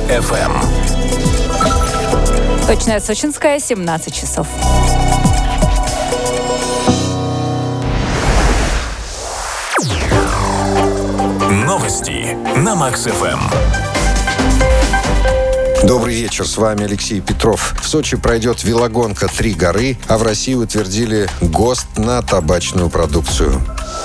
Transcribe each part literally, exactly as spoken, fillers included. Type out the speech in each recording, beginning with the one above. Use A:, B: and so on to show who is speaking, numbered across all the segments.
A: эф эм.
B: Точное сочинское, семнадцать часов.
A: Новости на Макс эф эм.
C: Добрый вечер, с вами Алексей Петров. В Сочи пройдет велогонка «Три горы», а в России утвердили ГОСТ на табачную продукцию.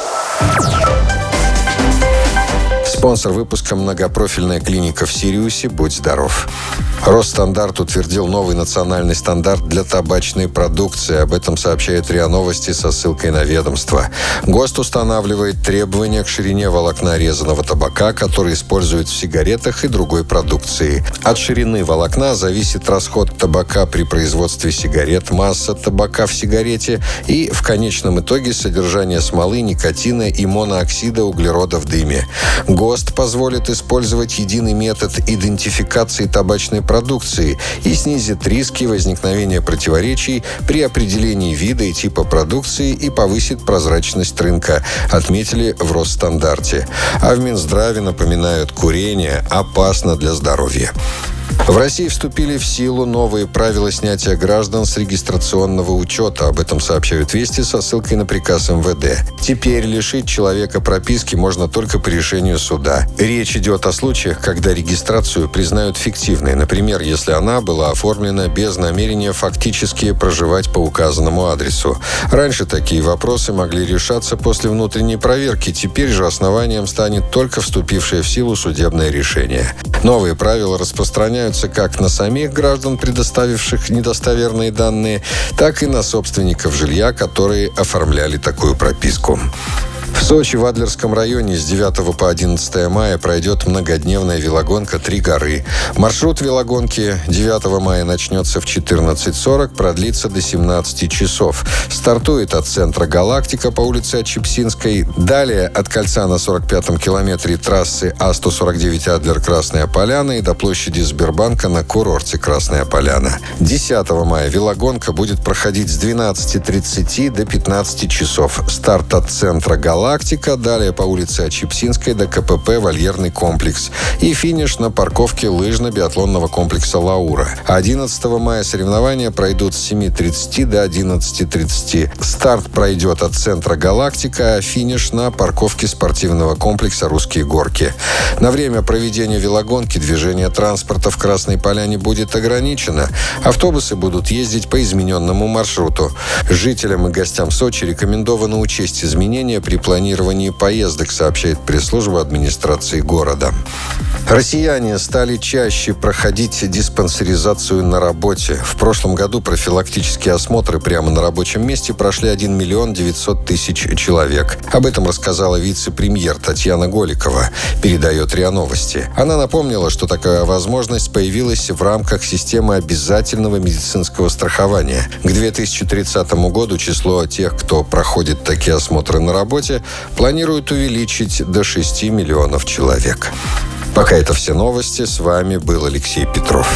C: Спонсор выпуска — многопрофильная клиника в Сириусе «Будь здоров». Росстандарт утвердил новый национальный стандарт для табачной продукции. Об этом сообщает РИА Новости со ссылкой на ведомство. ГОСТ устанавливает требования к ширине волокна резаного табака, который используют в сигаретах и другой продукции. От ширины волокна зависит расход табака при производстве сигарет, масса табака в сигарете и, в конечном итоге, содержание смолы, никотина и монооксида углерода в дыме. ГОСТ позволит использовать единый метод идентификации табачной продукции продукции и снизит риски возникновения противоречий при определении вида и типа продукции и повысит прозрачность рынка, отметили в Росстандарте. А в Минздраве напоминают, курение опасно для здоровья. В России вступили в силу новые правила снятия граждан с регистрационного учета. Об этом сообщают «Вести» со ссылкой на приказ эм вэ дэ. Теперь лишить человека прописки можно только по решению суда. Речь идет о случаях, когда регистрацию признают фиктивной. Например, если она была оформлена без намерения фактически проживать по указанному адресу. Раньше такие вопросы могли решаться после внутренней проверки. Теперь же основанием станет только вступившее в силу судебное решение. Новые правила распространяются как на самих граждан, предоставивших недостоверные данные, так и на собственников жилья, которые оформляли такую прописку. В Сочи в Адлерском районе с девятого по одиннадцатое мая пройдет многодневная велогонка «Три горы». Маршрут велогонки девятого мая начнется в четырнадцать сорок, продлится до семнадцати часов. Стартует от центра «Галактика» по улице Отчепсинской. Далее от кольца на сорок пятом километре трассы А сто сорок девять Адлер-Красная Поляна и до площади Сбербанка на курорте Красная Поляна. десятого мая велогонка будет проходить с двенадцати тридцати до пятнадцати часов. Старт от центра «Галактика». Галактика, далее по улице Отчепсинской до ка пэ пэ «Вольерный комплекс» и финиш на парковке лыжно-биатлонного комплекса «Лаура». одиннадцатого мая соревнования пройдут с семи тридцати до одиннадцати тридцати. Старт пройдет от центра «Галактика», а финиш на парковке спортивного комплекса «Русские горки». На время проведения велогонки движение транспорта в Красной Поляне будет ограничено. Автобусы будут ездить по измененному маршруту. Жителям и гостям Сочи рекомендовано учесть изменения при планировании поездок, сообщает пресс-служба администрации города. Россияне стали чаще проходить диспансеризацию на работе. В прошлом году профилактические осмотры прямо на рабочем месте прошли один миллион девятьсот тысяч человек. Об этом рассказала вице-премьер Татьяна Голикова, передает РИА Новости. Она напомнила, что такая возможность появилась в рамках системы обязательного медицинского страхования. К две тысячи тридцатому году число тех, кто проходит такие осмотры на работе, планируют увеличить до шести миллионов человек. Пока это все новости. С вами был Алексей Петров.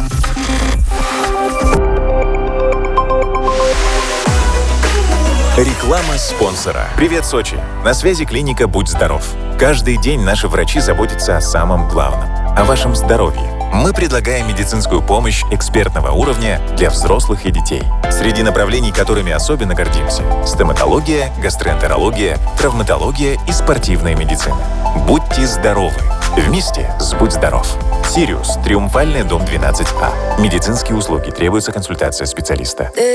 A: Реклама спонсора. Привет, Сочи! На связи клиника «Будь здоров». Каждый день наши врачи заботятся о самом главном – о вашем здоровье. Мы предлагаем медицинскую помощь экспертного уровня для взрослых и детей. Среди направлений, которыми особенно гордимся – стоматология, гастроэнтерология, травматология и спортивная медицина. Будьте здоровы! Вместе с «Будь здоров». Сириус, Триумфальный, дом двенадцать А. Медицинские услуги. Требуется консультация специалиста.